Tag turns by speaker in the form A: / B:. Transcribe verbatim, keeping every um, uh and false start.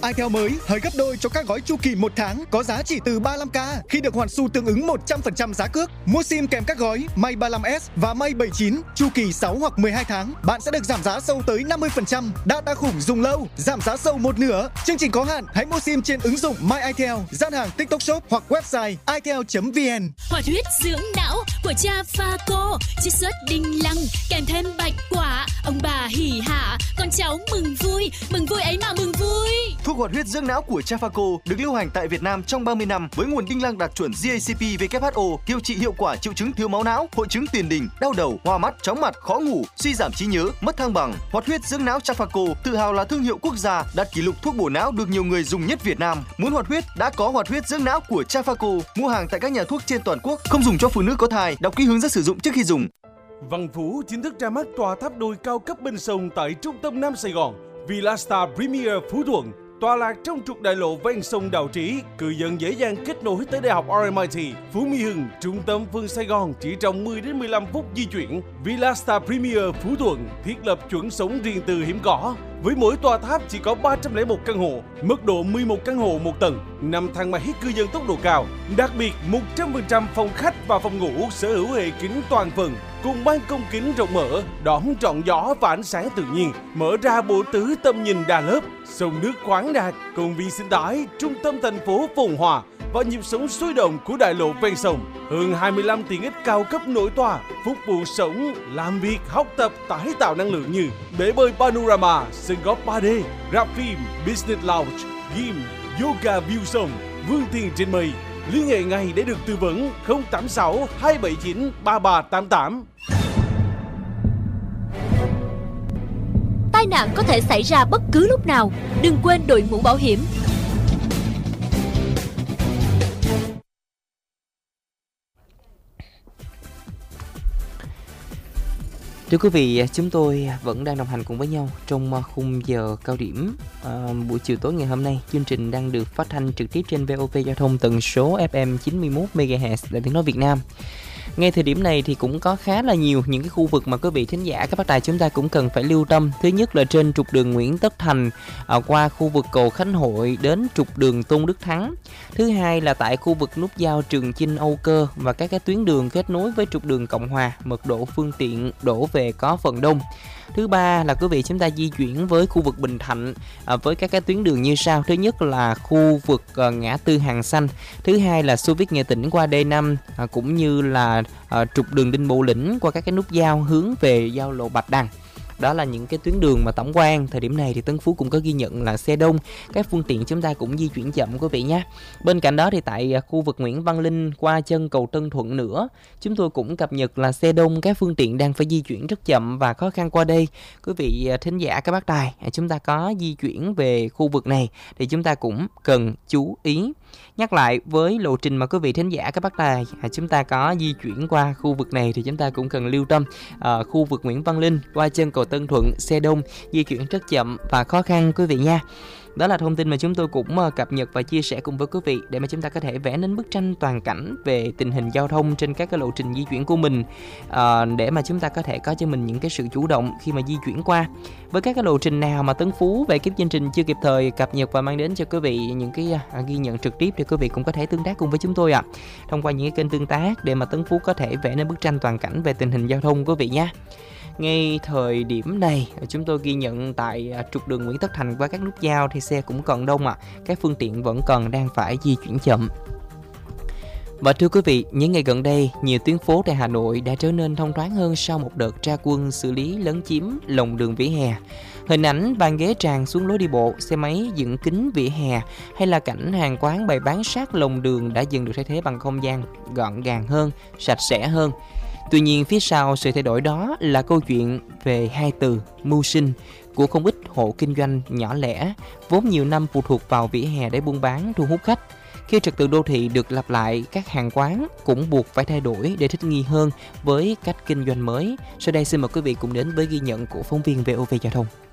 A: itel mới hơi gấp đôi cho các gói chu kỳ một tháng có giá chỉ từ ba mươi lăm k khi được hoàn xu tương ứng một trăm phần trăm giá cước. Mua sim kèm các gói May ba mươi lăm S và May bảy mươi chín chu kỳ sáu hoặc mười hai tháng, bạn sẽ được giảm giá sâu tới năm mươi phần trăm. Data khủng dùng lâu, giảm giá sâu một nửa. Chương trình có hạn, hãy mua sim trên ứng dụng My itel, gian hàng TikTok Shop hoặc website itel chấm vn.
B: Hoạt huyết dưỡng não của cha Phaco, chiết xuất đinh lăng kèm thêm bạch quả, ông bà hỉ hả, con cháu mừng vui, mừng vui ấy mà mừng vui.
C: Thuốc hoạt huyết dưỡng não của cha Phaco được lưu hành tại Việt Nam trong ba mươi năm với nguồn đinh lăng đạt chuẩn giê a xê pê W H O, điều trị hiệu quả triệu chứng thiếu máu não, hội chứng tiền đình, đau đầu, hoa mắt, chóng mặt, khó ngủ, suy giảm trí nhớ, mất thăng bằng. Hoạt huyết dưỡng não cha Phaco tự hào là thương hiệu quốc gia đạt kỷ lục thuốc bổ não được nhiều người dùng nhất Việt Nam. Muốn hoạt huyết đã có hoạt huyết dưỡng não của cha Phaco. Mua hàng tại các nhà thuốc trên toàn quốc. Không dùng cho phụ nữ có thai. Đọc kỹ hướng dẫn sử dụng trước khi dùng.
D: Văn Phú chính thức ra mắt tòa tháp đôi cao cấp bên sông tại trung tâm Nam Sài Gòn. Villa Star Premier Phú Thuận, tọa lạc trong trục đại lộ ven sông Đào Trí, cư dân dễ dàng kết nối tới Đại học R M I T, Phú Mỹ Hưng, trung tâm phương Sài Gòn chỉ trong mười đến mười lăm phút di chuyển. Villa Star Premier Phú Thuận thiết lập chuẩn sống riêng tư hiếm có. Với mỗi tòa tháp chỉ có ba trăm lẻ một căn hộ, mức độ mười một căn hộ một tầng, năm thang máy cư dân tốc độ cao. Đặc biệt, một trăm phần trăm phòng khách và phòng ngủ sở hữu hệ kính toàn phần, cùng ban công kính rộng mở, đón trọn gió và ánh sáng tự nhiên, mở ra bộ tứ tầm nhìn đa lớp, sông nước khoáng đạt, công viên sinh thái, trung tâm thành phố phồn hoa và nhịp sống sôi động của đại lộ ven sông. Hơn hai mươi lăm tiện ích cao cấp nội tòa, phục vụ sống, làm việc, học tập, tái tạo năng lượng như bể bơi panorama, sân golf ba D, rạp phim, business lounge, gym, yoga view sông, vươn tiền trên mây. Liên hệ ngay để được tư vấn không tám sáu hai bảy chín ba ba tám tám.
B: Tai nạn có thể xảy ra bất cứ lúc nào, đừng quên đội mũ bảo hiểm.
E: Thưa quý vị, chúng tôi vẫn đang đồng hành cùng với nhau trong khung giờ cao điểm à, buổi chiều tối ngày hôm nay. Chương trình đang được phát thanh trực tiếp trên vê o vê Giao thông tần số ép em chín mươi mốt mê ga héc Đài Tiếng nói Việt Nam. Ngay thời điểm này thì cũng có khá là nhiều những cái khu vực mà quý vị thính giả các bác tài chúng ta cũng cần phải lưu tâm. Thứ nhất là trên trục đường Nguyễn Tất Thành à, qua khu vực cầu Khánh Hội đến trục đường Tôn Đức Thắng. Thứ hai là tại khu vực nút giao Trường Chinh Âu Cơ và các cái tuyến đường kết nối với trục đường Cộng Hòa, mật độ phương tiện đổ về có phần đông. Thứ ba là quý vị chúng ta di chuyển với khu vực Bình Thạnh à, với các cái tuyến đường như sau. Thứ nhất là khu vực à, ngã tư Hàng Xanh. Thứ hai là Xô Viết Nghệ Tĩnh qua D năm à, cũng như là à, trục đường Đinh Bộ Lĩnh qua các cái nút giao hướng về giao lộ Bạch Đằng. Đó là những cái tuyến đường mà tổng quan thời điểm này thì Tân Phú cũng có ghi nhận là xe đông, các phương tiện chúng ta cũng di chuyển chậm quý vị nhé. Bên cạnh đó thì tại khu vực Nguyễn Văn Linh qua chân cầu Tân Thuận nữa, chúng tôi cũng cập nhật là xe đông, các phương tiện đang phải di chuyển rất chậm và khó khăn qua đây. Quý vị thính giả các bác tài, chúng ta có di chuyển về khu vực này thì chúng ta cũng cần chú ý. Nhắc lại với lộ trình mà quý vị thính giả các bác tài chúng ta có di chuyển qua khu vực này thì chúng ta cũng cần lưu tâm. À, khu vực Nguyễn Văn Linh qua chân cầu Tân Thuận xe đông, di chuyển rất chậm và khó khăn quý vị nha. Đó là thông tin mà chúng tôi cũng cập nhật và chia sẻ cùng với quý vị để mà chúng ta có thể vẽ nên bức tranh toàn cảnh về tình hình giao thông trên các cái lộ trình di chuyển của mình, à, để mà chúng ta có thể có cho mình những cái sự chủ động khi mà di chuyển qua. Với các cái lộ trình nào mà Tấn Phú về kiếp chương trình chưa kịp thời cập nhật và mang đến cho quý vị những cái à, ghi nhận trực tiếp thì quý vị cũng có thể tương tác cùng với chúng tôi ạ, à, thông qua những cái kênh tương tác để mà Tấn Phú có thể vẽ nên bức tranh toàn cảnh về tình hình giao thông quý vị nhé. Ngay thời điểm này chúng tôi ghi nhận tại trục đường Nguyễn Tất Thành qua các nút giao thì xe cũng còn đông ạ, à. Các phương tiện vẫn còn đang phải di chuyển chậm. Và thưa quý vị, những ngày gần đây, nhiều tuyến phố tại Hà Nội đã trở nên thông thoáng hơn sau một đợt ra quân xử lý lấn chiếm lòng đường vỉa hè. Hình ảnh bàn ghế tràn xuống lối đi bộ, xe máy dựng kín vỉa hè hay là cảnh hàng quán bày bán sát lòng đường đã dần được thay thế bằng không gian gọn gàng hơn, sạch sẽ hơn. Tuy nhiên phía sau sự thay đổi đó là câu chuyện về hai từ mưu sinh của không ít hộ kinh doanh nhỏ lẻ, vốn nhiều năm phụ thuộc vào vỉa hè để buôn bán thu hút khách. Khi trật tự đô thị được lặp lại, các hàng quán cũng buộc phải thay đổi để thích nghi hơn với cách kinh doanh mới. Sau đây xin mời quý vị cùng đến với ghi nhận của phóng viên vê o vê Giao thông.